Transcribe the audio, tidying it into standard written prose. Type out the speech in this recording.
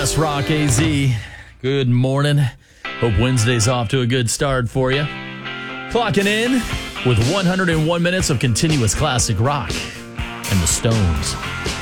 West Rock AZ. Good morning. Hope Wednesday's off to a good start for you. Clocking in with 101 minutes of continuous classic rock and the Stones.